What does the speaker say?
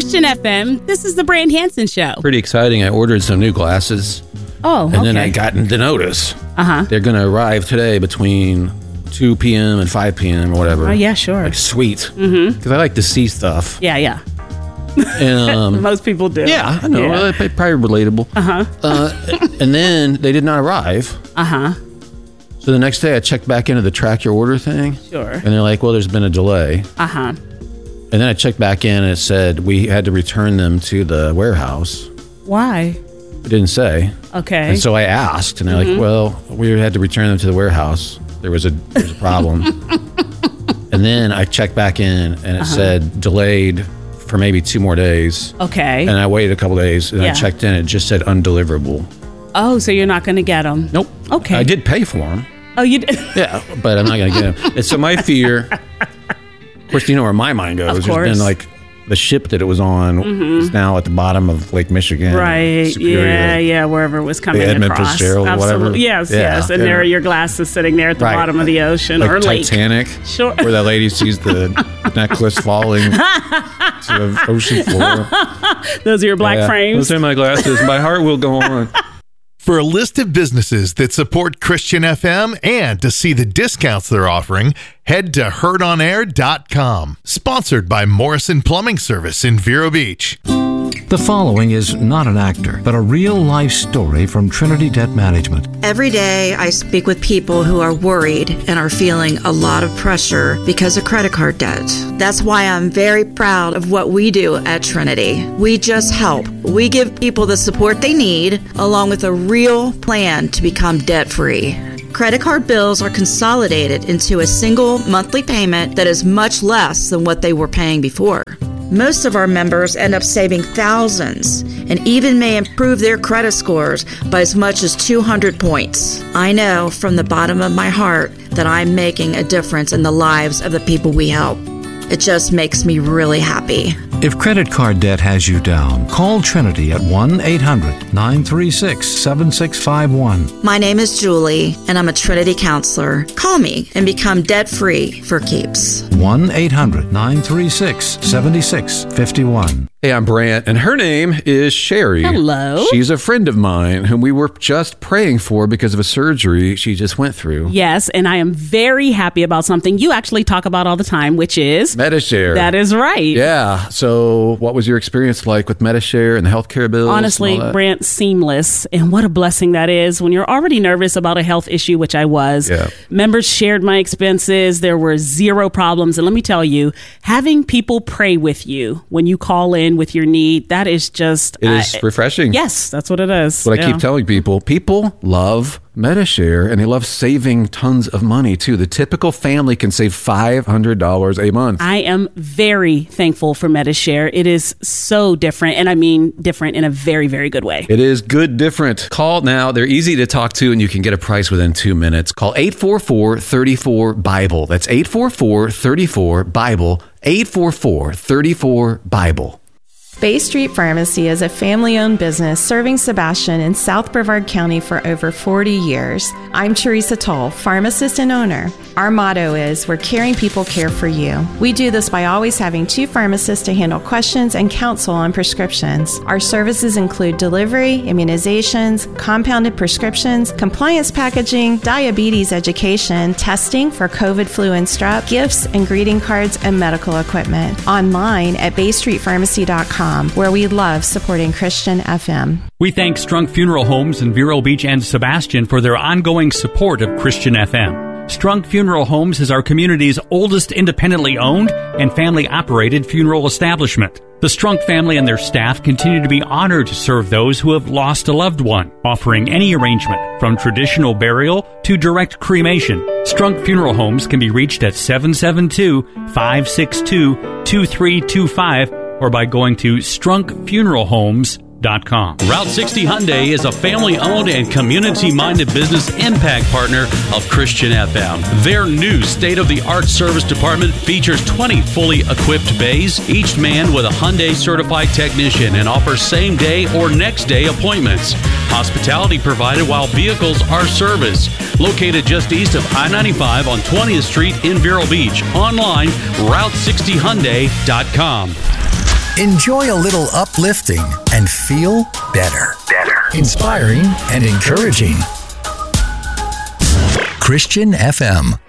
Christian FM. This is the Brand Hansen Show. Pretty exciting. I ordered some new glasses. Oh, And then I got the notice. They're going to arrive today between 2 p.m. and 5 p.m. or whatever. Oh, yeah, sure. Like, sweet. Because I like to see stuff. Yeah. And, most people do. Yeah, I know. Yeah. Probably relatable. And then they did not arrive. So the next day I checked back into the track your order thing. Sure. And they're like, well, there's been a delay. And then I checked back in and it said we had to return them to the warehouse. Why? It didn't say. Okay. And so I asked, and they're like, well, we had to return them to the warehouse. There was a problem. And then I checked back in and it said delayed for maybe 2 more days. Okay. And I waited a couple days and I checked in. It just said undeliverable. Oh, so you're not going to get them? Nope. Okay. I did pay for them. Oh, you did? Yeah, but I'm not going to get them. And so my fear, of course, you know where my mind goes. Of course. There's been like the ship that it was on is now at the bottom of Lake Michigan. Right. Superior. Yeah, wherever it was coming The Edmund across. Fitzgerald or whatever. Yes. And Yeah. there are your glasses sitting there at the bottom of the ocean like or lake. Titanic, Sure. where that lady sees the necklace falling to the ocean floor. Those are your black frames. Those are my glasses. My heart will go on. For a list of businesses that support Christian FM and to see the discounts they're offering, head to heardonair.com. Sponsored by Morrison Plumbing Service in Vero Beach. The following is not an actor, but a real-life story from Trinity Debt Management. Every day I speak with people who are worried and are feeling a lot of pressure because of credit card debt. That's why I'm very proud of what we do at Trinity. We just help. We give people the support they need, along with a real plan to become debt-free. Credit card bills are consolidated into a single monthly payment that is much less than what they were paying before. Most of our members end up saving thousands and even may improve their credit scores by as much as 200 points. I know from the bottom of my heart that I'm making a difference in the lives of the people we help. It just makes me really happy. If credit card debt has you down, call Trinity at 1-800-936-7651. My name is Julie, and I'm a Trinity counselor. Call me and become debt-free for keeps. 1-800-936-7651. Hey, I'm Brant, and her name is Sherry. Hello. She's a friend of mine whom we were just praying for because of a surgery she just went through. Yes, and I am very happy about something you actually talk about all the time, which is Medi-Share. That is right. Yeah. So what was your experience like with Medi-Share and the healthcare bills? Honestly, Brant, seamless. And what a blessing that is when you're already nervous about a health issue, which I was. Yeah. Members shared my expenses. There were zero problems. And let me tell you, having people pray with you when you call in with your need, that is just... It is refreshing. Yes, that's what it is. What I keep telling people. People love Medi-Share, and they love saving tons of money, too. The typical family can save $500 a month. I am very thankful for Medi-Share. It is so different, and I mean different in a very, very good way. It is good different. Call now. They're easy to talk to, and you can get a price within 2 minutes. Call 844-34-BIBLE. That's 844-34-BIBLE. 844-34-BIBLE. Bay Street Pharmacy is a family-owned business serving Sebastian in South Brevard County for over 40 years. I'm Teresa Toll, pharmacist and owner. Our motto is, we're caring people care for you. We do this by always having 2 pharmacists to handle questions and counsel on prescriptions. Our services include delivery, immunizations, compounded prescriptions, compliance packaging, diabetes education, testing for COVID, flu, and strep, gifts and greeting cards, and medical equipment. Online at baystreetpharmacy.com. Where we love supporting Christian FM. We thank Strunk Funeral Homes in Vero Beach and Sebastian for their ongoing support of Christian FM. Strunk Funeral Homes is our community's oldest independently owned and family-operated funeral establishment. The Strunk family and their staff continue to be honored to serve those who have lost a loved one, offering any arrangement from traditional burial to direct cremation. Strunk Funeral Homes can be reached at 772-562-2325 or by going to strunkfuneralhomes.com. Route 60 Hyundai is a family-owned and community-minded business impact partner of Christian FM. Their new state-of-the-art service department features 20 fully equipped bays, each manned with a Hyundai-certified technician, and offers same-day or next-day appointments. Hospitality provided while vehicles are serviced. Located just east of I-95 on 20th Street in Vero Beach. Online, Route60Hyundai.com. Enjoy a little uplifting and feel better. Inspiring and encouraging. Christian FM.